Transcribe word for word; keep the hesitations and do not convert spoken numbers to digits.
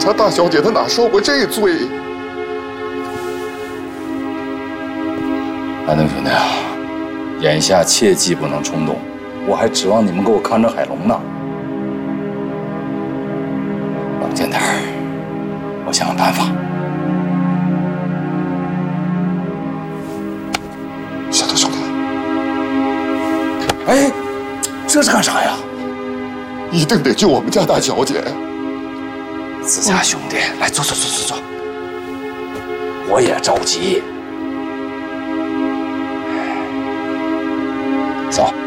家大小姐她哪受过这罪？ 安东兄弟啊，眼下切记不能冲动，我还指望你们给我看着海龙呢。冷静点儿，我想想办法。 小头兄弟， 哎，这是干啥呀？ 一定得救我们家大小姐。 自家兄弟，来坐坐坐坐坐，我也着急。走。